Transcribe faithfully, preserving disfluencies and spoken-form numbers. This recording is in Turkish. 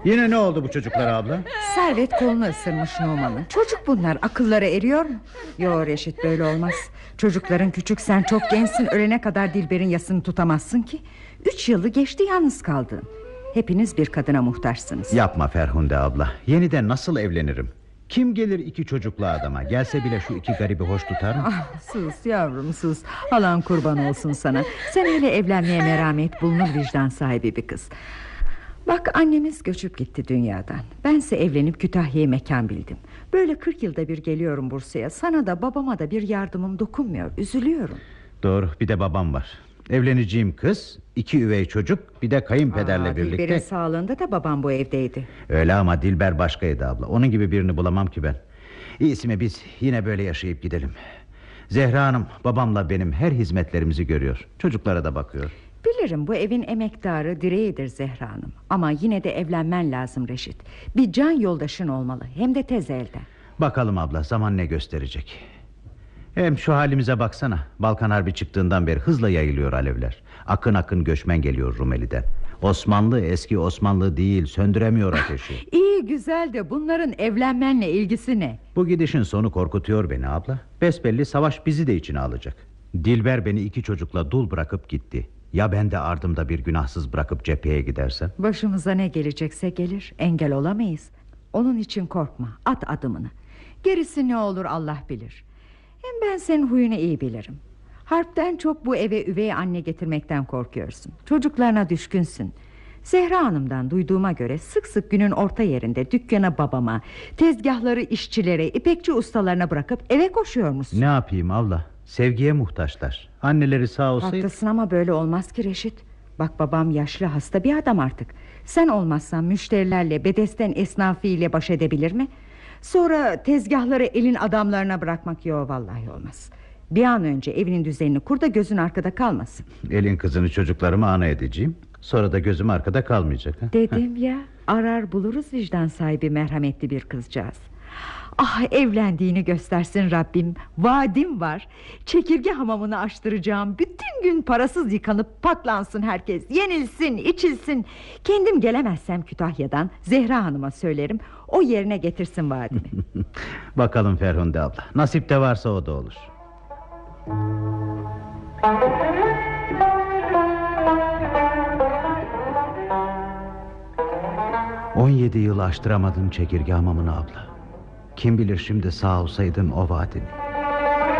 Yine ne oldu bu çocuklara abla? Servet kolunu ısırmış Numan'ın. Çocuk bunlar, akılları eriyor mu? Yo Reşit, böyle olmaz. Çocukların küçük, sen çok gençsin. Ölene kadar Dilber'in yasını tutamazsın ki. Üç yılı geçti yalnız kaldın. Hepiniz bir kadına muhtaçsınız. Yapma Ferhunde abla. Yeniden nasıl evlenirim? Kim gelir iki çocuklu adama? Gelse bile şu iki garibi hoş tutar mı? Ah, sus yavrum sus. Halan kurban olsun sana. Sen hele evlenmeye merhamet bulunur, vicdan sahibi bir kız. Bak, annemiz göçüp gitti dünyadan. Bense evlenip Kütahya'ya mekan bildim. Böyle kırk yılda bir geliyorum Bursa'ya. Sana da babama da bir yardımım dokunmuyor. Üzülüyorum. Doğru, bir de babam var. Evleneceğim kız, iki üvey çocuk, bir de kayınpederle Aa, birlikte. Dilber'in sağlığında da babam bu evdeydi. Öyle ama Dilber başkaydı abla. Onun gibi birini bulamam ki ben. İyisi mi biz yine böyle yaşayıp gidelim. Zehra Hanım babamla benim her hizmetlerimizi görüyor. Çocuklara da bakıyor. Bilirim, bu evin emektarı, direğidir Zehra Hanım. Ama yine de evlenmen lazım Reşit. Bir can yoldaşın olmalı, hem de tez elde. Bakalım abla, zaman ne gösterecek. Hem şu halimize baksana. Balkan Harbi çıktığından beri hızla yayılıyor alevler. Akın akın göçmen geliyor Rumeli'den. Osmanlı eski Osmanlı değil, söndüremiyor ateşi. İyi güzel de bunların evlenmenle ilgisi ne? Bu gidişin sonu korkutuyor beni abla. Besbelli savaş bizi de içine alacak. Dilber beni iki çocukla dul bırakıp gitti. Ya ben de ardımda bir günahsız bırakıp cepheye gidersem? Başımıza ne gelecekse gelir, engel olamayız. Onun için korkma, at adımını. Gerisi ne olur Allah bilir. Hem ben senin huyunu iyi bilirim. Harpten çok bu eve üvey anne getirmekten korkuyorsun. Çocuklarına düşkünsün. Zehra Hanım'dan duyduğuma göre sık sık günün orta yerinde dükkana babama, tezgahları işçilere, ipekçi ustalarına bırakıp eve koşuyor musun? Ne yapayım abla? Sevgiye muhtaçlar. Anneleri sağ olsaydı... Haklısın ama böyle olmaz ki Reşit. Bak, babam yaşlı, hasta bir adam artık. Sen olmazsan müşterilerle, bedesten esnafı ile baş edebilir mi? Sonra tezgahları elin adamlarına bırakmak, yok vallahi olmaz. Bir an önce evinin düzenini kur da gözün arkada kalmasın. Elin kızını çocuklarıma ana edeceğim. Sonra da gözüm arkada kalmayacak. Ha? Dedim ya, arar buluruz vicdan sahibi, merhametli bir kızcağız. Ah, evlendiğini göstersin Rabbim. Vaadim var. Çekirge hamamını açtıracağım. Bütün gün parasız yıkanıp paklansın herkes. Yenilsin, içilsin. Kendim gelemezsem Kütahya'dan Zehra Hanım'a söylerim, o yerine getirsin vaadimi. Bakalım Ferhunde abla, nasip de varsa o da olur. On yedi yıl açtıramadın çekirge hamamını abla. Kim bilir şimdi sağ olsaydın o vaadini.